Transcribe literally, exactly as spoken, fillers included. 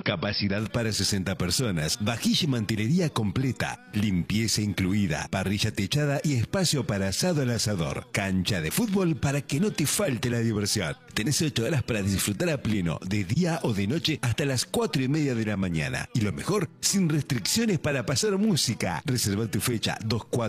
Capacidad para sesenta personas. Vajilla y mantelería completa. Limpieza incluida. Parrilla techada y espacio para asado al asador. Cancha de fútbol para que no te falte la diversión. Tenés ocho horas para disfrutar a pleno, de día o de noche hasta las cuatro y media de la mañana. Y lo mejor, sin restricciones para pasar música. Reserva tu fecha dos cuatro